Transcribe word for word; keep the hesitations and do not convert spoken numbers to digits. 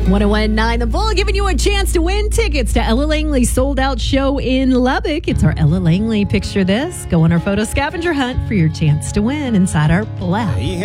one oh one point nine The Bull, giving you a chance to win tickets to Ella Langley's sold-out show in Lubbock. It's our Ella Langley Picture This. Go on our photo scavenger hunt for your chance to win inside our black